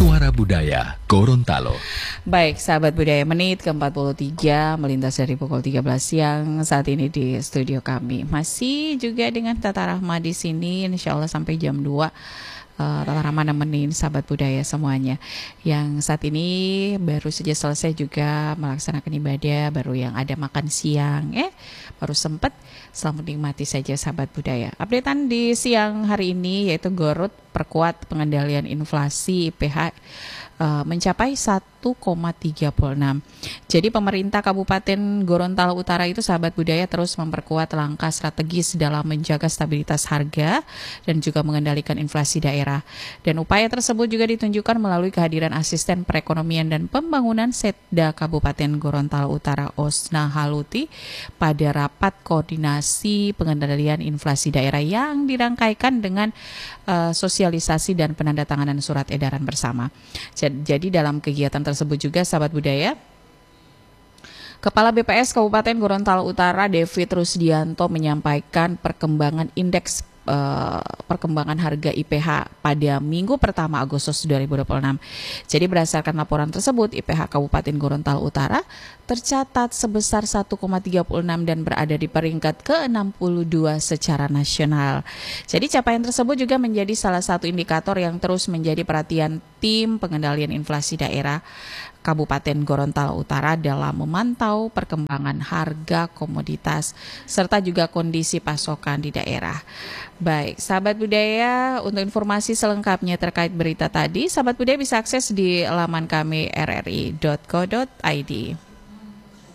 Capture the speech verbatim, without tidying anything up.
Suara Budaya Gorontalo. Baik, sahabat budaya, menit ke empat puluh tiga melintas dari pukul tiga belas siang saat ini di studio kami. Masih juga dengan Tata Rahma di sini, insya Allah sampai jam dua. Uh, Tata Rahma nemenin sahabat budaya semuanya yang saat ini baru saja selesai juga melaksanakan ibadah, baru yang ada makan siang, eh baru sempat. Selamat menikmati saja sahabat budaya. Updatean di siang hari ini yaitu Garut perkuat pengendalian inflasi I P H uh, mencapai satu koma tiga enam. Jadi pemerintah Kabupaten Gorontalo Utara itu sahabat budaya terus memperkuat langkah strategis dalam menjaga stabilitas harga dan juga mengendalikan inflasi daerah. Dan upaya tersebut juga ditunjukkan melalui kehadiran asisten perekonomian dan pembangunan Setda Kabupaten Gorontalo Utara Osna Haluti pada rapat koordinasi pengendalian inflasi daerah yang dirangkaikan dengan uh, sosialisasi dan penandatanganan surat edaran bersama. Jadi dalam kegiatan tersebut juga sahabat budaya, Kepala B P S Kabupaten Gorontalo Utara Devi Rusdianto menyampaikan perkembangan indeks Uh, perkembangan harga I P H pada minggu pertama Agustus dua ribu dua puluh enam. Jadi berdasarkan laporan tersebut, I P H Kabupaten Gorontalo Utara tercatat sebesar satu koma tiga enam dan berada di peringkat ke enam puluh dua secara nasional. Jadi capaian tersebut juga menjadi salah satu indikator yang terus menjadi perhatian tim pengendalian inflasi daerah Kabupaten Gorontalo Utara dalam memantau perkembangan harga komoditas serta juga kondisi pasokan di daerah. Baik, sahabat budaya, untuk informasi selengkapnya terkait berita tadi, sahabat budaya bisa akses di laman kami r r i dot co dot i d.